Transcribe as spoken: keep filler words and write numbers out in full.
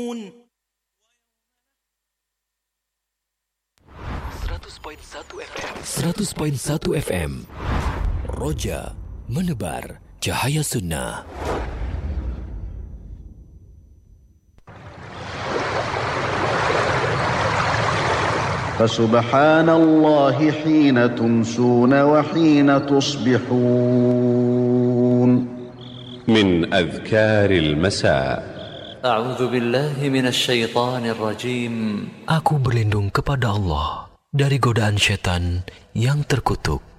seratus poin satu F M Roja menebar cahaya sunnah. Fasubhanallahi hina tumsuna wa hina tusbihun. Min adhkaril masa. A'udzu billahi minasy syaithanir rajim. Aku berlindung kepada Allah dari godaan syaitan yang terkutuk.